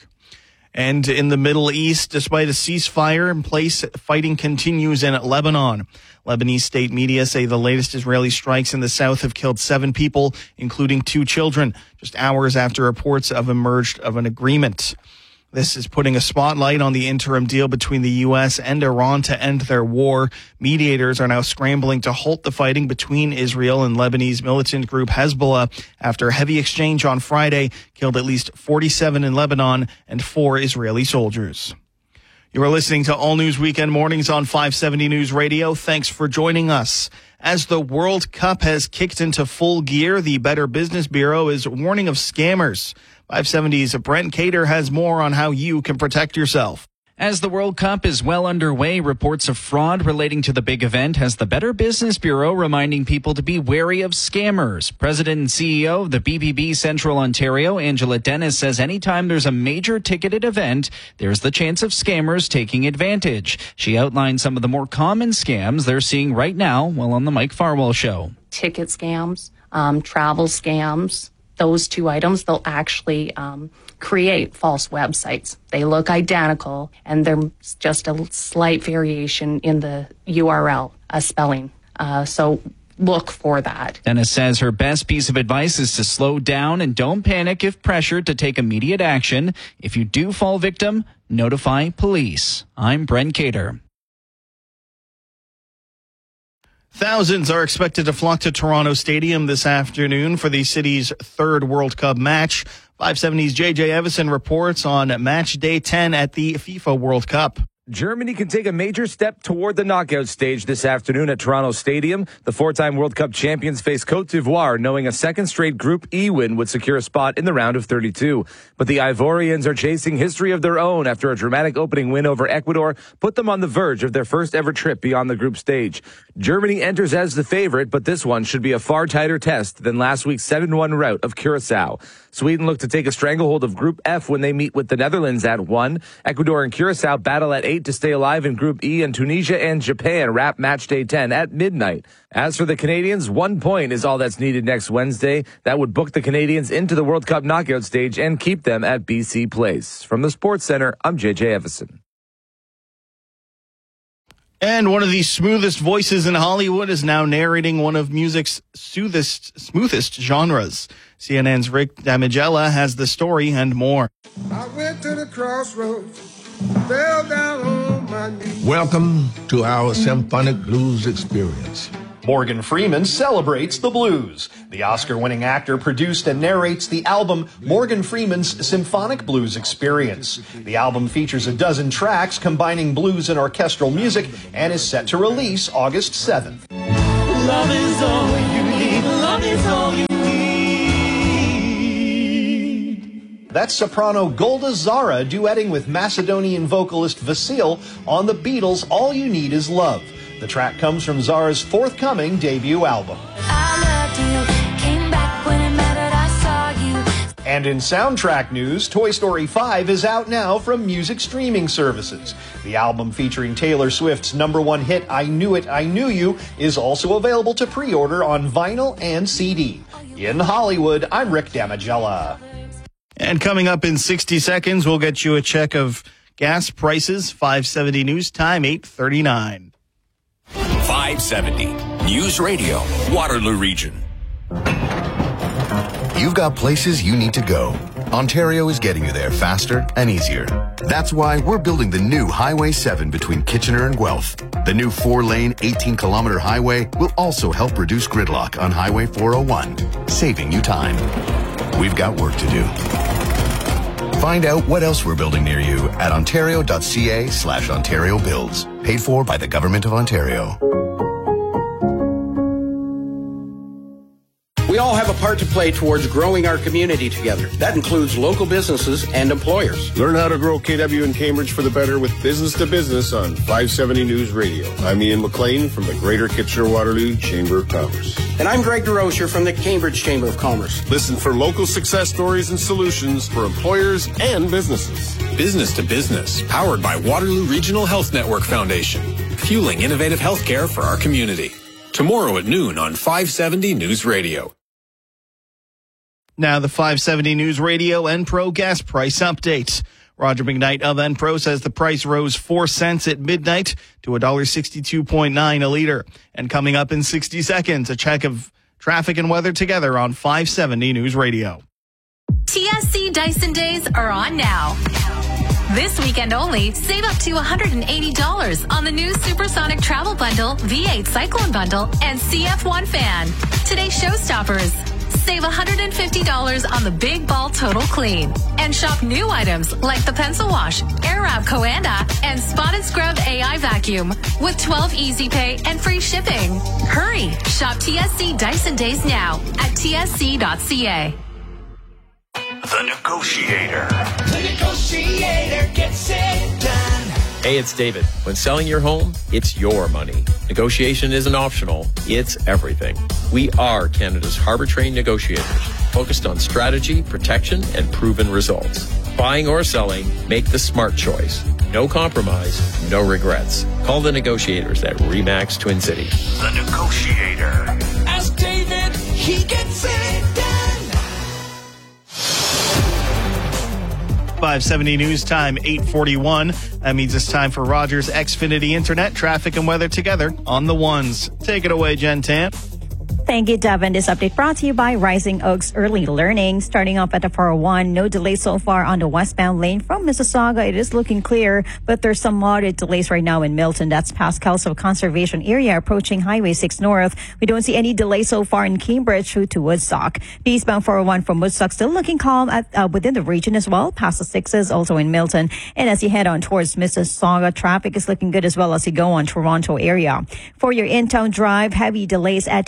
And in the Middle East, despite a ceasefire in place, fighting continues in Lebanon. Lebanese state media say the latest Israeli strikes in the south have killed seven people, including two children, just hours after reports have emerged of an agreement. This is putting a spotlight on the interim deal between the U S and Iran to end their war. Mediators are now scrambling to halt the fighting between Israel and Lebanese militant group Hezbollah after a heavy exchange on Friday killed at least forty-seven in Lebanon and four Israeli soldiers. You are listening to All News Weekend Mornings on five seventy News Radio. Thanks for joining us. As the World Cup has kicked into full gear, the Better Business Bureau is warning of scammers. five seventy's Brent Cater has more on how you can protect yourself. As the World Cup is well underway, reports of fraud relating to the big event has the Better Business Bureau reminding people to be wary of scammers. President and C E O of the B B B Central Ontario, Angela Dennis, says anytime there's a major ticketed event, there's the chance of scammers taking advantage. She outlined some of the more common scams they're seeing right now while on the Mike Farwell Show. Ticket scams, um, travel scams. Those two items, they'll actually um, create false websites. They look identical, and there's just a slight variation in the U R L uh, spelling. Uh, so look for that. Dennis says her best piece of advice is to slow down and don't panic if pressured to take immediate action. If you do fall victim, notify police. I'm Brent Cater. Thousands are expected to flock to Toronto Stadium this afternoon for the city's third World Cup match. five seventy's J J Evison reports on match day ten at the FIFA World Cup. Germany can take a major step toward the knockout stage this afternoon at Toronto Stadium. The four-time World Cup champions face Cote d'Ivoire, knowing a second straight Group E win would secure a spot in the round of thirty-two. But the Ivorians are chasing history of their own after a dramatic opening win over Ecuador put them on the verge of their first ever trip beyond the group stage. Germany enters as the favorite, but this one should be a far tighter test than last week's seven one rout of Curacao. Sweden look to take a stranglehold of Group F when they meet with the Netherlands at one. Ecuador and Curacao battle at eight to stay alive in Group E, and Tunisia and Japan wrap match day ten at midnight. As for the Canadians, one point is all that's needed next Wednesday. That would book the Canadians into the World Cup knockout stage and keep them at B C Place. From the Sports Center, I'm J J Evison. And one of the smoothest voices in Hollywood is now narrating one of music's soothest, smoothest genres. C N N's Rick Damigella has the story and more. I went to the crossroads, fell down on my knees. Welcome to our symphonic blues experience. Morgan Freeman celebrates the blues. The Oscar-winning actor produced and narrates the album Morgan Freeman's Symphonic Blues Experience. The album features a dozen tracks combining blues and orchestral music and is set to release August seventh. Love is all you need. Love is all you need. That's soprano Golda Zara duetting with Macedonian vocalist Vasil on the Beatles' All You Need Is Love. The track comes from Zara's forthcoming debut album. I loved you, came back when it mattered, I saw you. And in soundtrack news, Toy Story five is out now from music streaming services. The album featuring Taylor Swift's number one hit, I Knew It, I Knew You, is also available to pre-order on vinyl and C D. In Hollywood, I'm Rick Damigella. And coming up in sixty seconds, we'll get you a check of gas prices. five seventy News Time, eight thirty-nine. five seventy News Radio, Waterloo Region. You've got places you need to go. Ontario is getting you there faster and easier. That's why we're building the new Highway seven between Kitchener and Guelph. The new four-lane, eighteen kilometer highway will also help reduce gridlock on Highway four oh one, saving you time. We've got work to do. Find out what else we're building near you at ontario.ca slash Ontario Builds. Paid for by the Government of Ontario. We all have a part to play towards growing our community together. That includes local businesses and employers. Learn how to grow K W in Cambridge for the better with Business to Business on five seventy News Radio. I'm Ian McLean from the Greater Kitchener-Waterloo Chamber of Commerce. And I'm Greg DeRosier from the Cambridge Chamber of Commerce. Listen for local success stories and solutions for employers and businesses. Business to Business, powered by Waterloo Regional Health Network Foundation, fueling innovative healthcare for our community. Tomorrow at noon on five seventy News Radio. Now the five seventy News Radio Enpro gas price update. Roger McKnight of Enpro says the price rose four cents at midnight to one dollar sixty-two point nine a liter. And coming up in sixty seconds, a check of traffic and weather together on five seventy News Radio. T S C Dyson Days are on now. This weekend only, save up to one hundred eighty dollars on the new Supersonic Travel Bundle, V eight Cyclone Bundle, and C F one fan. Today's showstoppers. Save one hundred fifty dollars on the Big Ball Total Clean. And shop new items like the Pencil Wash, Airwrap Coanda, and Spot and Scrub A I Vacuum with twelve Easy Pay and free shipping. Hurry! Shop T S C Dyson Days now at T S C dot C A. The Negotiator. The Negotiator gets it done. Hey, it's David. When selling your home, it's your money. Negotiation isn't optional, it's everything. We are Canada's harbor-trained negotiators, focused on strategy, protection, and proven results. Buying or selling, make the smart choice. No compromise, no regrets. Call the negotiators at RE/MAX Twin Cities. The Negotiator. Ask David, he gets it done. five seventy News Time, eight forty-one. That means it's time for Rogers Xfinity Internet, traffic and weather together on the ones. Take it away, Jen Tant. Thank you, Devin. This update brought to you by Rising Oaks Early Learning. Starting off at the four oh one, no delays so far on the westbound lane from Mississauga. It is looking clear, but there's some moderate delays right now in Milton. That's past Kelso Conservation Area approaching Highway six North. We don't see any delays so far in Cambridge through to Woodstock. The eastbound four oh one from Woodstock still looking calm at, uh, within the region as well, past the sixes, also in Milton. And as you head on towards Mississauga, traffic is looking good as well as you go on Toronto area. For your in-town drive, heavy delays at the intersection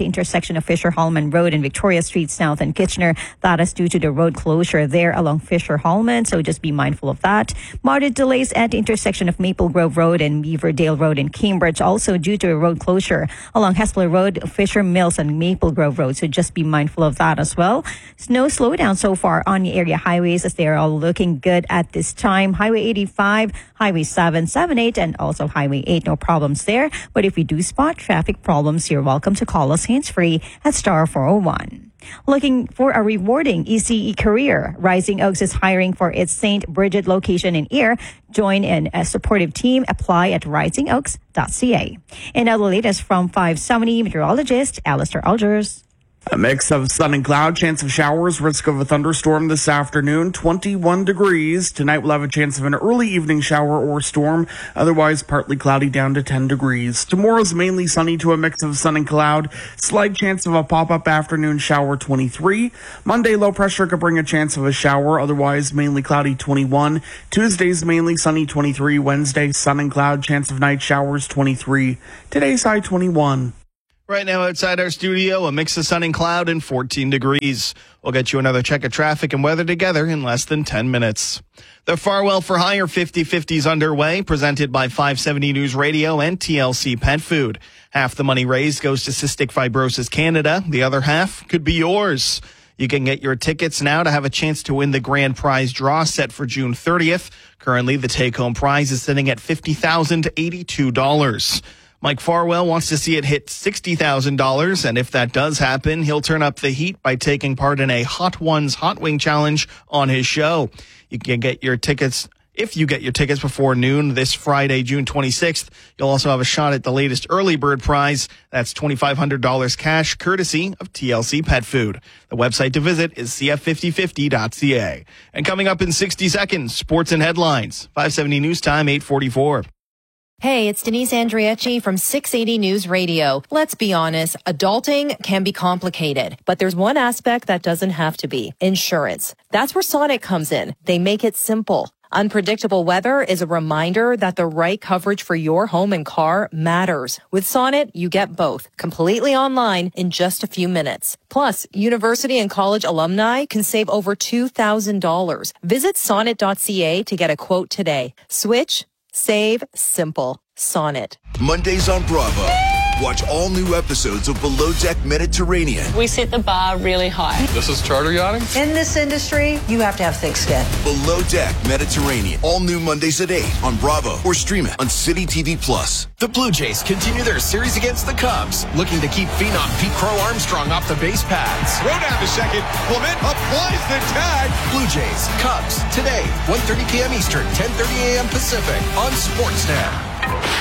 intersection of Fisher-Hallman Road and Victoria Street South in Kitchener. That is due to the road closure there along Fisher-Hallman, so just be mindful of that. Moderate delays at the intersection of Maple Grove Road and Beaverdale Road in Cambridge, also due to a road closure along Hespeler Road, Fisher Mills and Maple Grove Road, so just be mindful of that as well. No slowdown so far on the area highways as they are all looking good at this time. Highway eighty-five, Highway seven, seven, eight, and also Highway eight, no problems there. But if you do spot traffic problems, you're welcome to call us hands-free at star four oh one. Looking for a rewarding E C E career, Rising Oaks is hiring for its Saint Bridget location in Ayr. Join in a supportive team. Apply at rising oaks dot c a. And now the latest from five seventy meteorologist Alistair Algers. A mix of sun and cloud, chance of showers, risk of a thunderstorm this afternoon, twenty-one degrees. Tonight we'll have a chance of an early evening shower or storm, otherwise partly cloudy down to ten degrees. Tomorrow's mainly sunny to a mix of sun and cloud, slight chance of a pop-up afternoon shower, twenty-three. Monday low pressure could bring a chance of a shower, otherwise mainly cloudy, twenty-one. Tuesday's mainly sunny, twenty-three. Wednesday sun and cloud, chance of night showers, twenty-three. Today's high, twenty-one. Right now outside our studio, a mix of sun and cloud and fourteen degrees. We'll get you another check of traffic and weather together in less than ten minutes. The Farwell for Hire fifty fifty is underway, presented by five seventy News Radio and T L C Pet Food. Half the money raised goes to Cystic Fibrosis Canada. The other half could be yours. You can get your tickets now to have a chance to win the grand prize draw set for June thirtieth. Currently, the take-home prize is sitting at fifty thousand eighty-two dollars. Mike Farwell wants to see it hit sixty thousand dollars, and if that does happen, he'll turn up the heat by taking part in a Hot Ones Hot Wing Challenge on his show. You can get your tickets, if you get your tickets before noon this Friday, June twenty-sixth. You'll also have a shot at the latest early bird prize. That's twenty-five hundred dollars cash, courtesy of T L C Pet Food. The website to visit is c f fifty fifty dot c a. And coming up in sixty seconds, sports and headlines. five seventy News Time, eight forty-four. Hey, it's Denise Andriacci from six eighty News Radio. Let's be honest, adulting can be complicated, but there's one aspect that doesn't have to be: insurance. That's where Sonnet comes in. They make it simple. Unpredictable weather is a reminder that the right coverage for your home and car matters. With Sonnet, you get both, completely online in just a few minutes. Plus, university and college alumni can save over two thousand dollars. Visit sonnet dot c a to get a quote today. Switch, save, simple. Sonnet. Mondays on Bravo. Watch all new episodes of Below Deck Mediterranean. We set the bar really high. This is charter yachting? In this industry, you have to have thick skin. Below Deck Mediterranean. All new Mondays at eight on Bravo or stream it on City T V Plus. The Blue Jays continue their series against the Cubs, looking to keep phenom Pete Crow Armstrong off the base paths. Throw down to second. Clement applies the tag. Blue Jays, Cubs, today, one thirty p.m. Eastern, ten thirty a.m. Pacific on Sportsnet.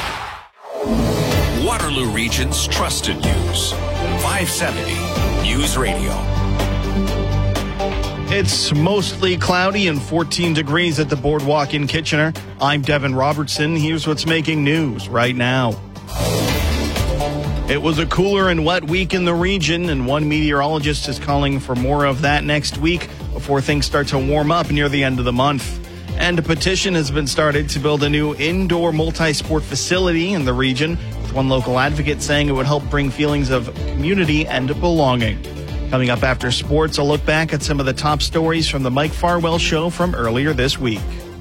Waterloo Region's trusted news. five seventy News Radio. It's mostly cloudy and fourteen degrees at the boardwalk in Kitchener. I'm Devin Robertson. Here's what's making news right now. It was a cooler and wet week in the region, and one meteorologist is calling for more of that next week before things start to warm up near the end of the month. And a petition has been started to build a new indoor multi-sport facility in the region, with one local advocate saying it would help bring feelings of community and belonging. Coming up after sports, a look back at some of the top stories from the Mike Farwell Show from earlier this week.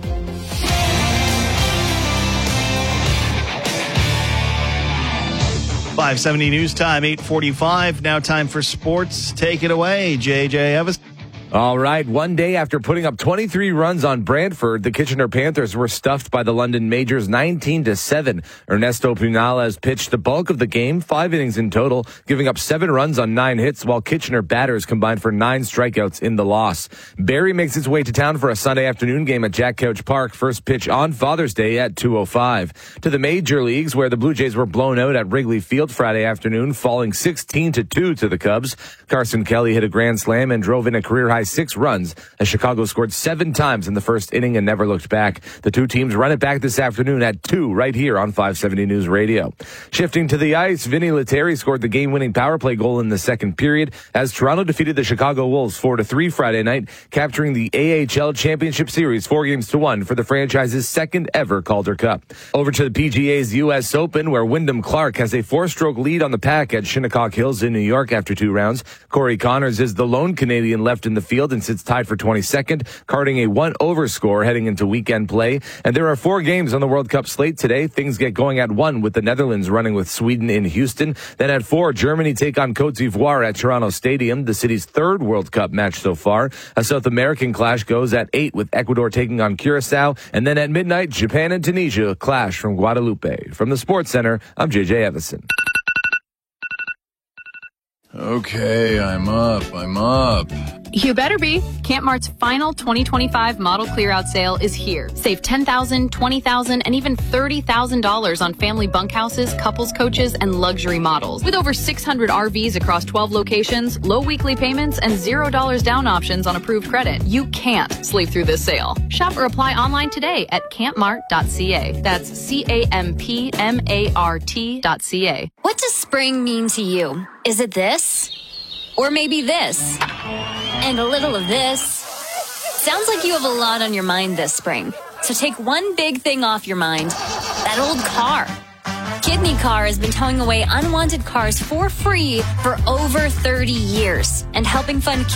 five seventy News Time, eight forty-five. Now time for sports. Take it away, J J Evans. All right, one day after putting up twenty-three runs on Brantford, the Kitchener Panthers were stuffed by the London Majors nineteen to seven. Ernesto Punales pitched the bulk of the game, five innings in total, giving up seven runs on nine hits, while Kitchener batters combined for nine strikeouts in the loss. Barrie makes its way to town for a Sunday afternoon game at Jack Couch Park, first pitch on Father's Day at two oh five. To the major leagues, where the Blue Jays were blown out at Wrigley Field Friday afternoon, falling sixteen to two to the Cubs. Carson Kelly hit a grand slam and drove in a career career-high six runs as Chicago scored seven times in the first inning and never looked back. The two teams run it back this afternoon at two right here on five seventy News Radio. Shifting to the ice, Vinny Lettieri scored the game-winning power play goal in the second period as Toronto defeated the Chicago Wolves four to three Friday night, capturing the A H L Championship Series four games to one for the franchise's second ever Calder Cup. Over to the P G A's U S Open, where Wyndham Clark has a four-stroke lead on the pack at Shinnecock Hills in New York after two rounds. Corey Connors is the lone Canadian left in the field and sits tied for twenty-second, carding a one-over score heading into weekend play. And there are four games on the World Cup slate today. Things get going at one with the Netherlands running with Sweden in Houston. Then at four, Germany take on Cote d'Ivoire at Toronto Stadium, the city's third World Cup match so far. A South American clash goes at eight with Ecuador taking on Curacao. And then at midnight, Japan and Tunisia clash from Guadalupe. From the Sports Center, I'm J J Evison. Okay, I'm up, I'm up. You better be. Campmart's final twenty twenty-five model clear-out sale is here. Save ten thousand dollars, twenty thousand dollars, and even thirty thousand dollars on family bunkhouses, couples coaches, and luxury models. With over six hundred R Vs across twelve locations, low weekly payments, and zero dollars down options on approved credit, you can't sleep through this sale. Shop or apply online today at campmart dot c a. That's C A M P M A R T dot C A. What does spring mean to you? Is it this? Or maybe this? And a little of this? Sounds like you have a lot on your mind this spring. So take one big thing off your mind. That old car. Kidney Car has been towing away unwanted cars for free for over thirty years and helping fund